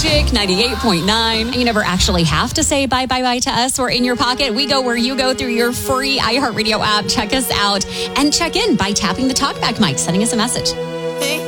Magic 98.9. You never actually have to say bye to us. We're in your pocket. We go where you go through your free iHeartRadio app. Check us out and check in by tapping the talkback mic, sending us a message.